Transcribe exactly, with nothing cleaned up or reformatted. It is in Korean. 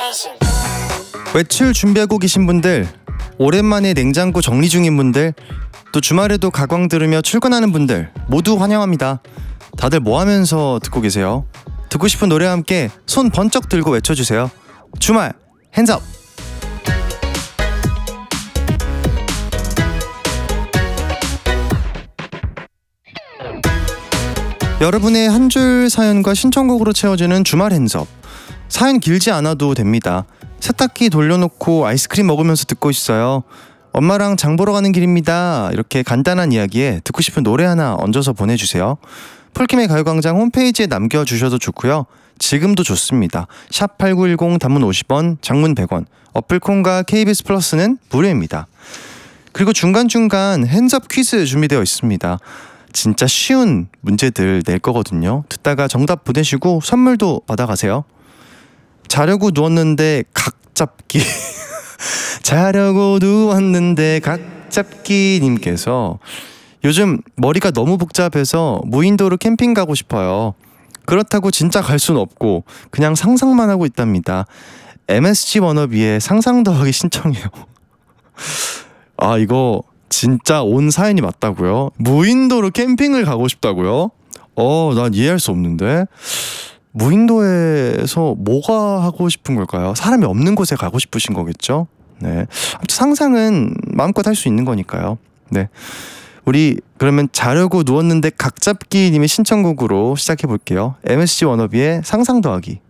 외출 준비하고 계신 분들, 오랜만에 냉장고 정리 중인 분들, 또 주말에도 가광 들으며 출근하는 분들 모두 환영합니다. 다들 뭐 하면서 듣고 계세요? 듣고 싶은 노래와 함께 손 번쩍 들고 외쳐주세요. 주말 핸즈업! 여러분의 한 줄 사연과 신청곡으로 채워지는 주말 핸즈업. 사연 길지 않아도 됩니다. 세탁기 돌려놓고 아이스크림 먹으면서 듣고 있어요. 엄마랑 장 보러 가는 길입니다. 이렇게 간단한 이야기에 듣고 싶은 노래 하나 얹어서 보내주세요. 폴킴의 가요광장 홈페이지에 남겨주셔도 좋고요. 지금도 좋습니다. 샵 팔구일공 단문 오십 원, 장문 백 원, 어플콘과 케이비에스 플러스는 무료입니다. 그리고 중간중간 핸즈업 퀴즈 준비되어 있습니다. 진짜 쉬운 문제들 낼 거거든요. 듣다가 정답 보내시고 선물도 받아가세요. 자려고 누웠는데 각 잡기 자려고 누웠는데 각 잡기 님께서 요즘 머리가 너무 복잡해서 무인도로 캠핑 가고 싶어요. 그렇다고 진짜 갈 순 없고 그냥 상상만 하고 있답니다. 엠에스지 워너비의 상상 더하기 신청해요. 아, 이거 진짜 온 사연이 맞다고요? 무인도로 캠핑을 가고 싶다고요? 어, 난 이해할 수 없는데. 무인도에서 뭐가 하고 싶은 걸까요? 사람이 없는 곳에 가고 싶으신 거겠죠? 네. 아무튼 상상은 마음껏 할 수 있는 거니까요. 네. 우리 그러면 자려고 누웠는데 각잡기 님의 신청곡으로 시작해 볼게요. 엠에스지 워너비의 상상 더하기.